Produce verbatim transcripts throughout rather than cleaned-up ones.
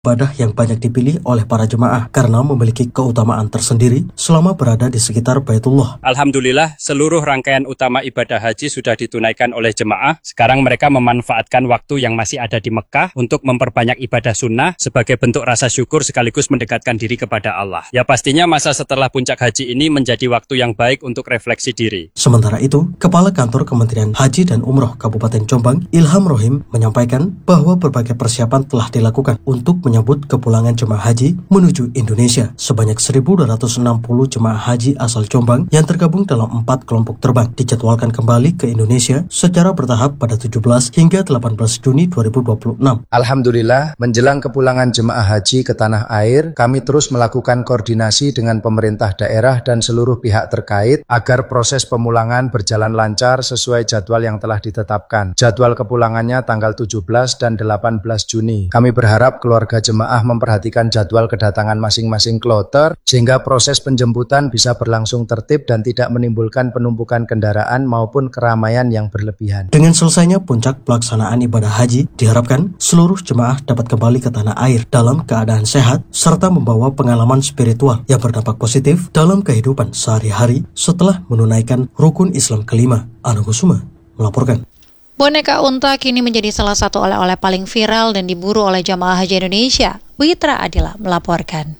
Ibadah yang banyak dipilih oleh para jemaah karena memiliki keutamaan tersendiri selama berada di sekitar Baitullah. Alhamdulillah, seluruh rangkaian utama ibadah haji sudah ditunaikan oleh jemaah. Sekarang mereka memanfaatkan waktu yang masih ada di Mekah untuk memperbanyak ibadah sunnah sebagai bentuk rasa syukur sekaligus mendekatkan diri kepada Allah. Ya pastinya masa setelah puncak haji ini menjadi waktu yang baik untuk refleksi diri. Sementara itu, Kepala Kantor Kementerian Haji dan Umroh Kabupaten Jombang, Ilham Rohim, menyampaikan bahwa berbagai persiapan telah dilakukan untuk menyambut kepulangan jemaah haji menuju Indonesia. Sebanyak seribu dua ratus enam puluh jemaah haji asal Jombang yang tergabung dalam empat kelompok terbang dijadwalkan kembali ke Indonesia secara bertahap pada tujuh belas hingga delapan belas Juni dua ribu dua puluh enam. Alhamdulillah, menjelang kepulangan jemaah haji ke tanah air, kami terus melakukan koordinasi dengan pemerintah daerah dan seluruh pihak terkait agar proses pemulangan berjalan lancar sesuai jadwal yang telah ditetapkan. Jadwal kepulangannya tanggal tujuh belas dan delapan belas Juni. Kami berharap keluarga jemaah memperhatikan jadwal kedatangan masing-masing kloter sehingga proses penjemputan bisa berlangsung tertib dan tidak menimbulkan penumpukan kendaraan maupun keramaian yang berlebihan. Dengan selesainya puncak pelaksanaan ibadah haji, diharapkan seluruh jemaah dapat kembali ke tanah air dalam keadaan sehat serta membawa pengalaman spiritual yang berdampak positif dalam kehidupan sehari-hari setelah menunaikan rukun Islam kelima. Anu Kusuma melaporkan. Boneka unta kini menjadi salah satu oleh-oleh paling viral dan diburu oleh jamaah haji Indonesia. Witra Adila melaporkan.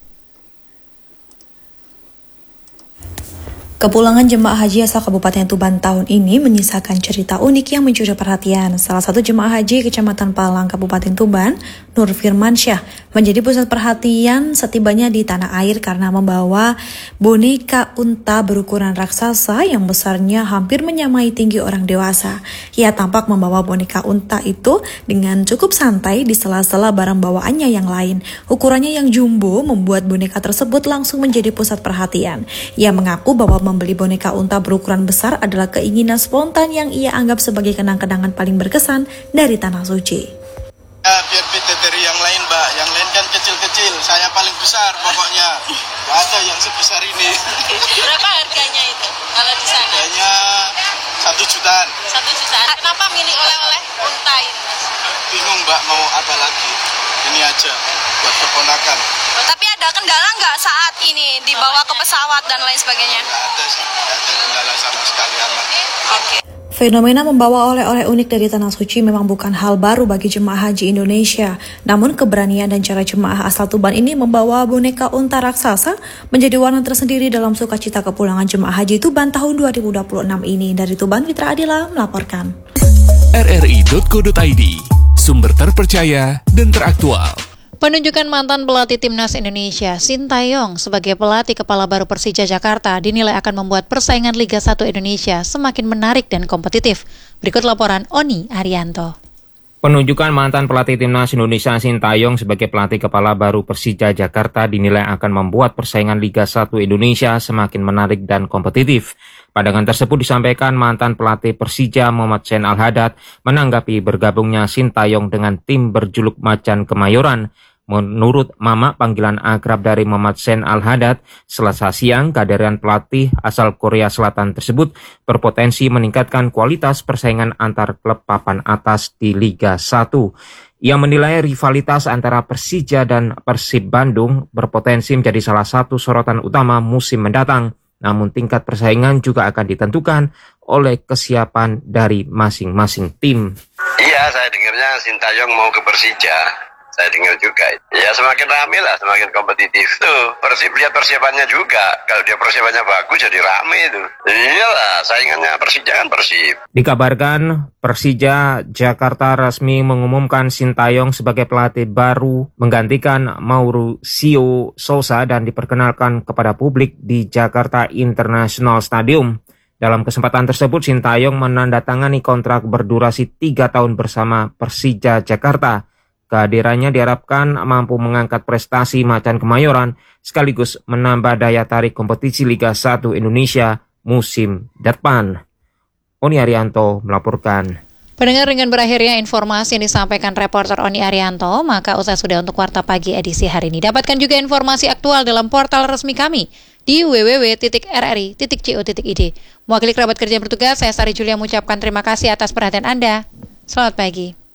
Kepulangan jemaah haji asal Kabupaten Tuban tahun ini menyisakan cerita unik yang mencuri perhatian. Salah satu jemaah haji Kecamatan Palang, Kabupaten Tuban, Nur Firmansyah, menjadi pusat perhatian setibanya di tanah air karena membawa boneka unta berukuran raksasa yang besarnya hampir menyamai tinggi orang dewasa. Ia tampak membawa boneka unta itu dengan cukup santai di sela-sela barang bawaannya yang lain. Ukurannya yang jumbo membuat boneka tersebut langsung menjadi pusat perhatian. Ia mengaku bahwa membeli boneka unta berukuran besar adalah keinginan spontan yang ia anggap sebagai kenang-kenangan paling berkesan dari Tanah Suci. Ya, biar beda dari yang lain, Mbak. Yang lain kan kecil-kecil, saya paling besar pokoknya. Gak ada yang sebesar ini. Berapa harganya itu kalau di sana? Harganya satu jutaan. Satu jutaan. Kenapa milih oleh-oleh unta ini, Mas? Bingung, Mbak, mau apa lagi? Ini aja buat keponakan. Oh, tapi ada kendala nggak saat ini dibawa ke pesawat dan lain sebagainya? Nggak ada sih, nggak ada kendala sama sekali, aman. Oke. Okay. Fenomena membawa oleh-oleh unik dari Tanah Suci memang bukan hal baru bagi jemaah haji Indonesia. Namun keberanian dan cara jemaah asal Tuban ini membawa boneka unta raksasa menjadi warna tersendiri dalam sukacita kepulangan jemaah haji Tuban tahun dua ribu dua puluh enam ini. Dari Tuban, Witra Adila melaporkan. R R I titik co titik I D, sumber terpercaya dan teraktual. Penunjukan mantan pelatih Timnas Indonesia, Sintayong, sebagai pelatih kepala baru Persija Jakarta dinilai akan membuat persaingan Liga satu Indonesia semakin menarik dan kompetitif. Berikut laporan Oni Arianto. Penunjukan mantan pelatih Timnas Indonesia Sintayong sebagai pelatih kepala baru Persija Jakarta dinilai akan membuat persaingan Liga satu Indonesia semakin menarik dan kompetitif. Pandangan tersebut disampaikan mantan pelatih Persija Muhammad Zain Al-Hadad menanggapi bergabungnya Sintayong dengan tim berjuluk Macan Kemayoran. Menurut Mama, panggilan akrab dari Muhammad Zain Al-Hadad, Selasa siang kehadiran pelatih asal Korea Selatan tersebut berpotensi meningkatkan kualitas persaingan antar klub papan atas di Liga satu. Ia menilai rivalitas antara Persija dan Persib Bandung berpotensi menjadi salah satu sorotan utama musim mendatang. Namun tingkat persaingan juga akan ditentukan oleh kesiapan dari masing-masing tim. Iya, saya dengarnya Sintayong mau ke Persija. Saya dengar juga. Ya semakin rame lah, semakin kompetitif. Tuh, Persib lihat persiapannya juga. Kalau dia persiapannya bagus jadi rame itu. Iyalah, saingannya Persija kan Persib. Dikabarkan Persija Jakarta resmi mengumumkan Sintayong sebagai pelatih baru menggantikan Mauricio Sousa dan diperkenalkan kepada publik di Jakarta International Stadium. Dalam kesempatan tersebut, Sintayong menandatangani kontrak berdurasi tiga tahun bersama Persija Jakarta. Kehadirannya diharapkan mampu mengangkat prestasi Macan Kemayoran sekaligus menambah daya tarik kompetisi Liga satu Indonesia musim depan. Oni Arianto melaporkan. Pendengar, dengan berakhirnya informasi yang disampaikan reporter Oni Arianto, maka usai sudah untuk Warta Pagi edisi hari ini. Dapatkan juga informasi aktual dalam portal resmi kami di w w w titik r r i titik co titik i d. Mewakili kerabat kerja yang bertugas, saya Sari Julia mengucapkan terima kasih atas perhatian Anda. Selamat pagi.